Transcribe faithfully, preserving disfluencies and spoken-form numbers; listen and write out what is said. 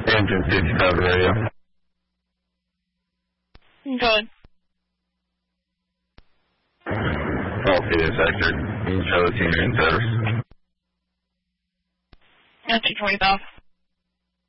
Engine fifty-five radio. Go ahead. All feeder sector. Charlie Team in service. That's two twenty-five.